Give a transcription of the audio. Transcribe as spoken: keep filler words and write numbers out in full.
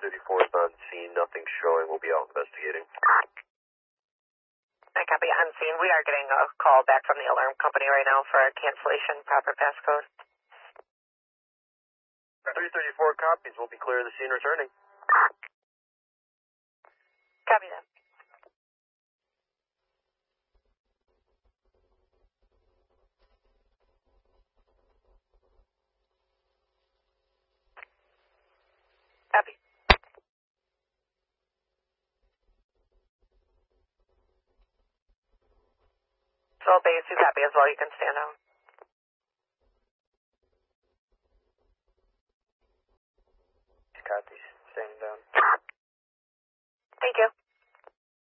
thirty-four is on scene, nothing showing. We'll be out investigating. I copy. On scene. We are getting a call back from the alarm company right now for a cancellation proper passcode. three thirty-four copies. We'll be clear of the scene returning. Copy that. Copy. So base, you copy as well. You can stand out. Copies.